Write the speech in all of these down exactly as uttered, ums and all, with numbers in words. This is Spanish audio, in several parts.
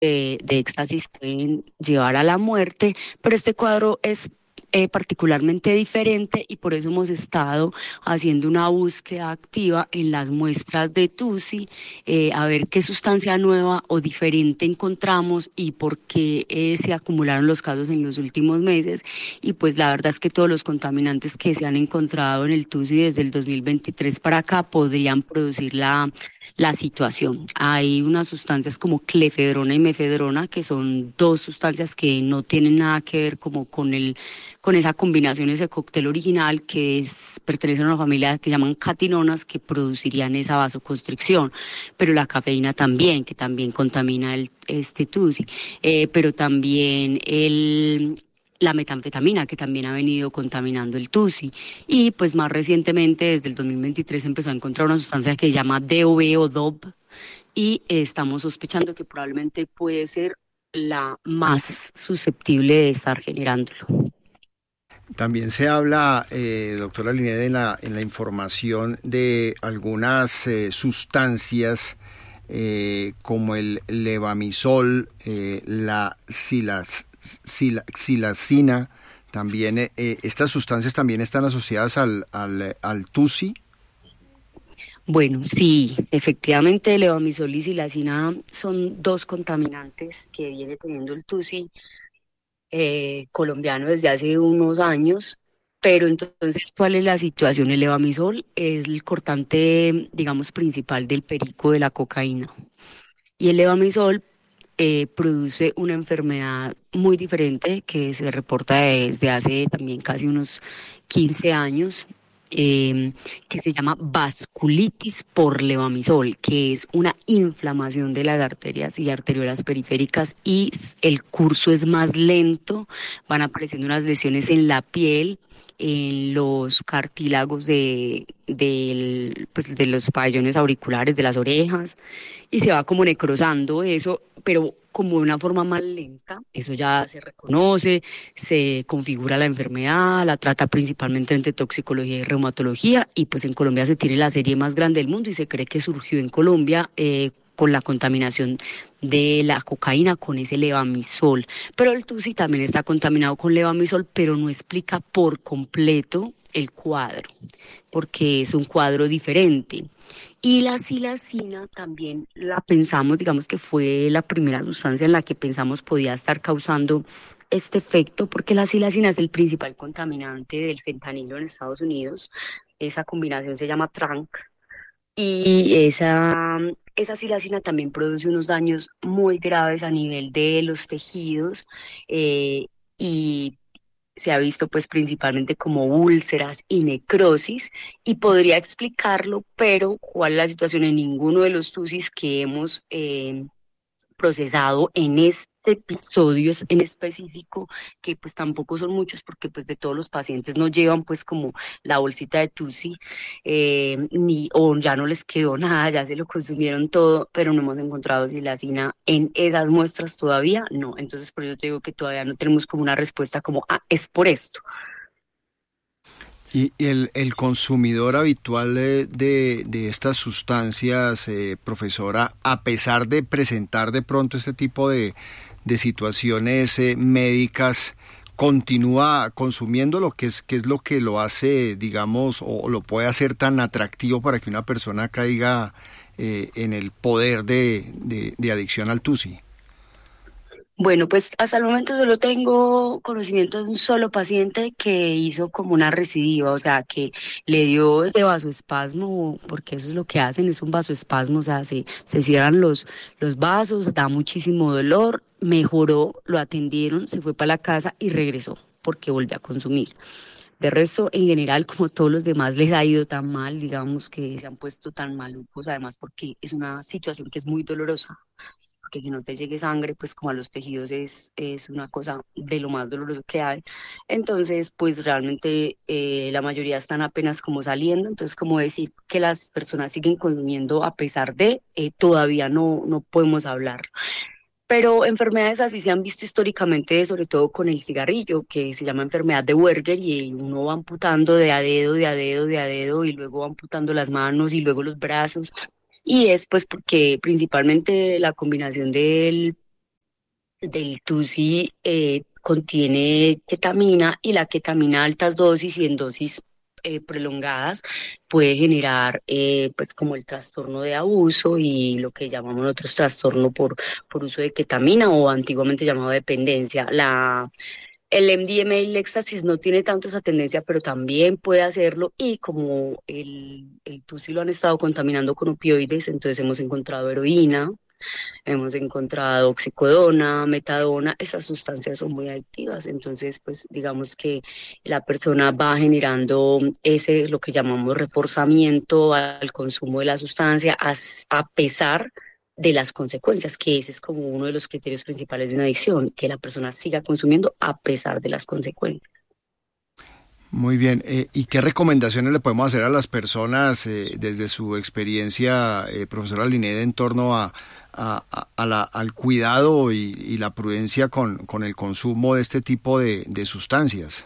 de, de éxtasis pueden llevar a la muerte, pero este cuadro es eh, particularmente diferente y por eso hemos estado haciendo una búsqueda activa en las muestras de TUSI, eh, a ver qué sustancia nueva o diferente encontramos y por qué eh, se acumularon los casos en los últimos meses. Y pues la verdad es que todos los contaminantes que se han encontrado en el TUSI desde el dos mil veintitrés para acá podrían producir la la situación. Hay unas sustancias como clefedrona y mefedrona, que son dos sustancias que no tienen nada que ver como con el, con esa combinación, ese cóctel original, que es, pertenece a una familia que llaman catinonas, que producirían esa vasoconstricción, pero la cafeína también, que también contamina el, este TUSI, eh, pero también el la metanfetamina, que también ha venido contaminando el TUSI. Y pues más recientemente, desde el dos mil veintitrés, empezó a encontrar una sustancia que se llama D O B o D O B y eh, estamos sospechando que probablemente puede ser la más susceptible de estar generándolo. También se habla, eh, doctora Linet, en la, en la información de algunas eh, sustancias eh, como el levamisol, eh, la silas, sila- xilacina, también eh, eh, estas sustancias también están asociadas al, al, al TUSI. Bueno, sí, efectivamente, levamisol y silacina son dos contaminantes que viene teniendo el TUSI eh, colombiano desde hace unos años. Pero entonces, ¿cuál es la situación? El levamisol es el cortante, digamos, principal del perico de la cocaína. Y el levamisol eh, produce una enfermedad muy diferente que se reporta desde hace también casi unos quince años, eh, que se llama vasculitis por levamisol, que es una inflamación de las arterias y arteriolas periféricas y s- el curso es más lento, van apareciendo unas lesiones en la piel, en los cartílagos de, del, pues, de los pabellones auriculares, de las orejas, y se va como necrosando eso, pero como de una forma más lenta. Eso ya se reconoce, se configura la enfermedad, la trata principalmente entre toxicología y reumatología, y pues en Colombia se tiene la serie más grande del mundo y se cree que surgió en Colombia eh, con la contaminación de la cocaína con ese levamisol. Pero el TUSI también está contaminado con levamisol, pero no explica por completo el cuadro, porque es un cuadro diferente. Y la silacina también la pensamos, digamos que fue la primera sustancia en la que pensamos podía estar causando este efecto, porque la silacina es el principal contaminante del fentanilo en Estados Unidos. Esa combinación se llama tranq y esa, esa silacina también produce unos daños muy graves a nivel de los tejidos, eh, y se ha visto pues principalmente como úlceras y necrosis y podría explicarlo, pero ¿cuál es la situación? En ninguno de los TUSIS que hemos eh, procesado en este episodio en específico, que pues tampoco son muchos porque pues de todos los pacientes no llevan pues como la bolsita de TUSI, eh, ni o ya no les quedó nada, ya se lo consumieron todo, pero no hemos encontrado silacina en esas muestras todavía, no. Entonces por eso te digo que todavía no tenemos como una respuesta como, ah, es por esto. Y el, el consumidor habitual de, de, de estas sustancias, eh, profesora, a pesar de presentar de pronto este tipo de, de situaciones eh, médicas, continúa consumiendo lo que es, que es lo que lo hace, digamos, o lo puede hacer tan atractivo para que una persona caiga eh, en el poder de, de, de adicción al TUSI. Bueno, pues hasta el momento solo tengo conocimiento de un solo paciente que hizo como una recidiva, o sea, que le dio de vasoespasmo, porque eso es lo que hacen, es un vasoespasmo, o sea, se, se cierran los, los vasos, da muchísimo dolor, mejoró, lo atendieron, se fue para la casa y regresó porque volvió a consumir. De resto, en general, como todos los demás, les ha ido tan mal, digamos que se han puesto tan malucos, además porque es una situación que es muy dolorosa, porque que no te llegue sangre, pues como a los tejidos es, es una cosa de lo más doloroso que hay. Entonces, pues realmente eh, la mayoría están apenas como saliendo, entonces como decir que las personas siguen consumiendo a pesar de, eh, todavía no, no podemos hablar. Pero enfermedades así se han visto históricamente, sobre todo con el cigarrillo, que se llama enfermedad de Werger, y uno va amputando de a dedo, de a dedo, de a dedo, y luego va amputando las manos y luego los brazos. Y es pues porque principalmente la combinación del del TUSI eh, contiene ketamina, y la ketamina a altas dosis y en dosis eh, prolongadas puede generar eh, pues como el trastorno de abuso y lo que llamamos nosotros trastorno por, por uso de ketamina, o antiguamente llamado dependencia. La El M D M A y el éxtasis no tiene tanto esa tendencia, pero también puede hacerlo, y como el, el TUSI lo han estado contaminando con opioides, entonces hemos encontrado heroína, hemos encontrado oxicodona, metadona. Esas sustancias son muy adictivas, entonces pues digamos que la persona va generando ese, lo que llamamos reforzamiento al consumo de la sustancia, a, a pesar de las consecuencias, que ese es como uno de los criterios principales de una adicción, que la persona siga consumiendo a pesar de las consecuencias. Muy bien, eh, ¿y qué recomendaciones le podemos hacer a las personas eh, desde su experiencia, eh, profesora Linet, en torno a, a, a- a la, al cuidado y, y la prudencia con, con el consumo de este tipo de, de sustancias?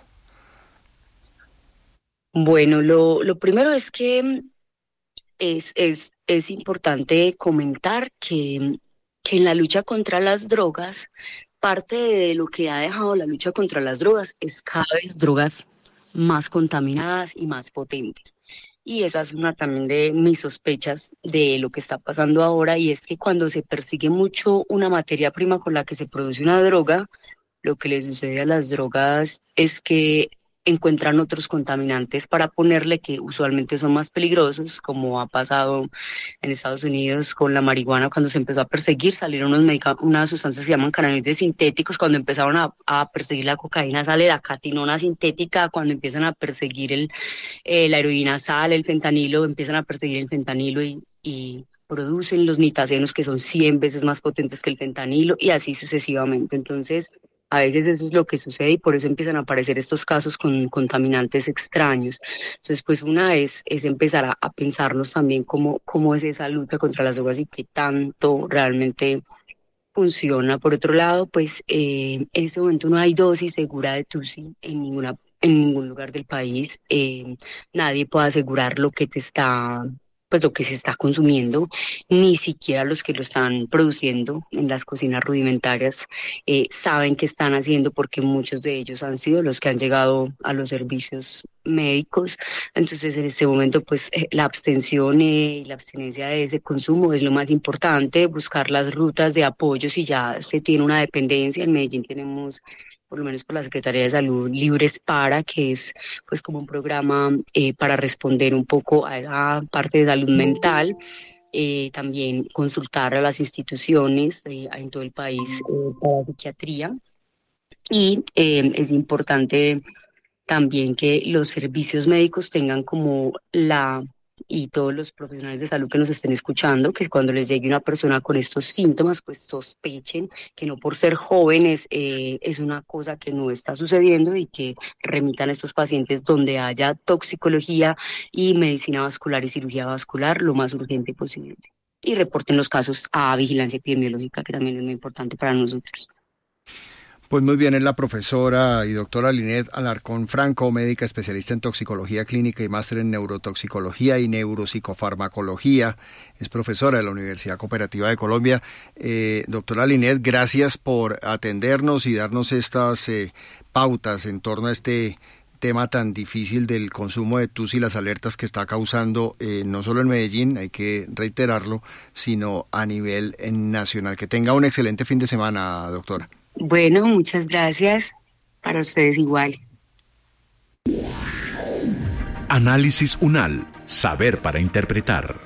Bueno, lo, lo primero es que mm, es, es, es importante comentar que, que en la lucha contra las drogas, parte de lo que ha dejado la lucha contra las drogas es cada vez drogas más contaminadas y más potentes. Y esa es una también de mis sospechas de lo que está pasando ahora, y es que cuando se persigue mucho una materia prima con la que se produce una droga, lo que le sucede a las drogas es que encuentran otros contaminantes para ponerle, que usualmente son más peligrosos, como ha pasado en Estados Unidos con la marihuana. Cuando se empezó a perseguir, salieron unos medica- unas sustancias que se llaman cannabinoides sintéticos. Cuando empezaron a, a perseguir la cocaína, sale la catinona sintética. Cuando empiezan a perseguir el, eh, la heroína, sale el fentanilo. Empiezan a perseguir el fentanilo y, y producen los nitazenos, que son cien veces más potentes que el fentanilo, y así sucesivamente. Entonces, a veces eso es lo que sucede, y por eso empiezan a aparecer estos casos con contaminantes extraños. Entonces, pues una es, es empezar a, a pensarnos también cómo, cómo es esa lucha contra las drogas y qué tanto realmente funciona. Por otro lado, pues eh, en este momento no hay dosis segura de TUSI en ninguna, en ningún lugar del país. Eh, nadie puede asegurar lo que te está, pues lo que se está consumiendo, ni siquiera los que lo están produciendo en las cocinas rudimentarias eh, saben qué están haciendo, porque muchos de ellos han sido los que han llegado a los servicios médicos. Entonces, en este momento, pues eh, la abstención eh, y la abstinencia de ese consumo es lo más importante, buscar las rutas de apoyo si ya se tiene una dependencia. En Medellín tenemos, por lo menos por la Secretaría de Salud, Libres Para, que es pues como un programa eh, para responder un poco a la parte de salud mental. Eh, también consultar a las instituciones eh, en todo el país eh, para psiquiatría. Y eh, es importante también que los servicios médicos tengan como la, y todos los profesionales de salud que nos estén escuchando, que cuando les llegue una persona con estos síntomas, pues sospechen que no por ser jóvenes eh, es una cosa que no está sucediendo, y que remitan a estos pacientes donde haya toxicología y medicina vascular y cirugía vascular lo más urgente posible. Y reporten los casos a vigilancia epidemiológica, que también es muy importante para nosotros. Pues muy bien, es la profesora y doctora Linet Alarcón Franco, médica especialista en toxicología clínica y máster en neurotoxicología y neuropsicofarmacología. Es profesora de la Universidad Cooperativa de Colombia. Eh, doctora Linet, gracias por atendernos y darnos estas eh, pautas en torno a este tema tan difícil del consumo de TUS y las alertas que está causando eh, no solo en Medellín, hay que reiterarlo, sino a nivel eh, nacional. Que tenga un excelente fin de semana, doctora. Bueno, muchas gracias. Para ustedes igual. Análisis UNAL. Saber para interpretar.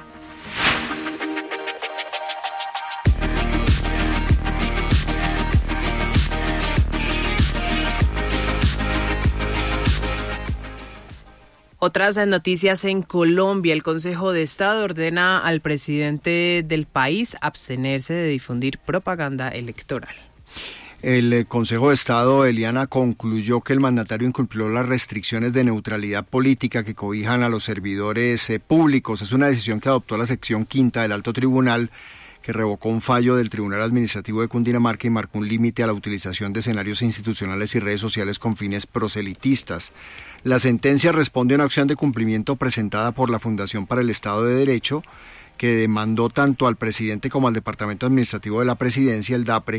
Otras noticias en Colombia. El Consejo de Estado ordena al presidente del país abstenerse de difundir propaganda electoral. El Consejo de Estado, Eliana, concluyó que el mandatario incumplió las restricciones de neutralidad política que cobijan a los servidores eh, públicos. Es una decisión que adoptó la sección quinta del Alto Tribunal, que revocó un fallo del Tribunal Administrativo de Cundinamarca y marcó un límite a la utilización de escenarios institucionales y redes sociales con fines proselitistas. La sentencia responde a una acción de cumplimiento presentada por la Fundación para el Estado de Derecho, que demandó tanto al presidente como al Departamento Administrativo de la Presidencia, el DAPRE,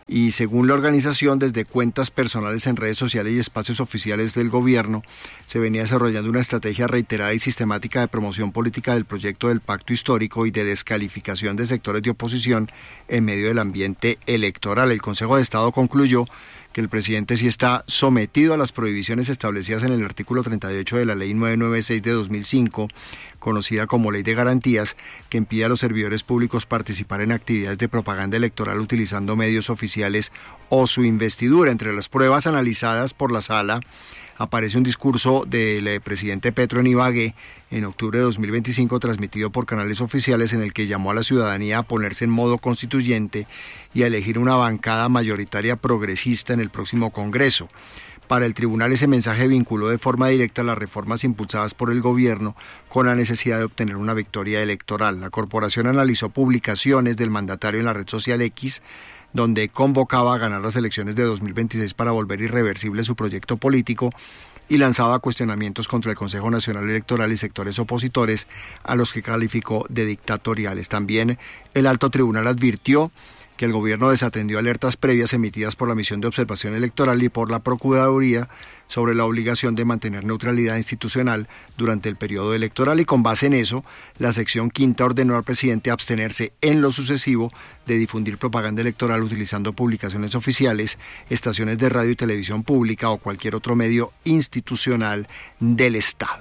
Y según la organización, desde cuentas personales en redes sociales y espacios oficiales del gobierno, se venía desarrollando una estrategia reiterada y sistemática de promoción política del proyecto del pacto histórico y de descalificación de sectores de oposición en medio del ambiente electoral. El Consejo de Estado concluyó que el presidente sí está sometido a las prohibiciones establecidas en el artículo treinta y ocho de la Ley novecientos noventa y seis de dos mil cinco, conocida como Ley de Garantías, que impide a los servidores públicos participar en actividades de propaganda electoral utilizando medios oficiales o su investidura. Entre las pruebas analizadas por la Sala aparece un discurso del presidente Petro en Ibagué en octubre de dos mil veinticinco, transmitido por canales oficiales, en el que llamó a la ciudadanía a ponerse en modo constituyente y a elegir una bancada mayoritaria progresista en el próximo Congreso. Para el tribunal, ese mensaje vinculó de forma directa las reformas impulsadas por el gobierno con la necesidad de obtener una victoria electoral. La corporación analizó publicaciones del mandatario en la red social X, donde convocaba a ganar las elecciones de dos mil veintiséis para volver irreversible su proyecto político, y lanzaba cuestionamientos contra el Consejo Nacional Electoral y sectores opositores, a los que calificó de dictatoriales. También el alto tribunal advirtió que el gobierno desatendió alertas previas emitidas por la Misión de Observación Electoral y por la Procuraduría sobre la obligación de mantener neutralidad institucional durante el periodo electoral, y con base en eso, la sección quinta ordenó al presidente abstenerse en lo sucesivo de difundir propaganda electoral utilizando publicaciones oficiales, estaciones de radio y televisión pública o cualquier otro medio institucional del Estado.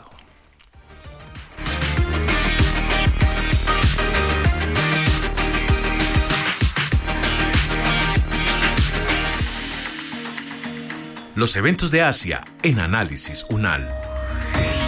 Los eventos de Asia en Análisis UNAL.